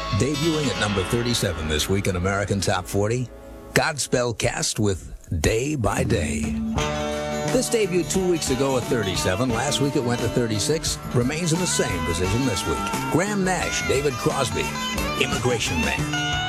Debuting at number 37 this week in American Top 40, Godspell Cast with Day by Day. This debuted 2 weeks ago at 37. Last week it went to 36. Remains in the same position this week. Graham Nash, David Crosby, Immigration Man.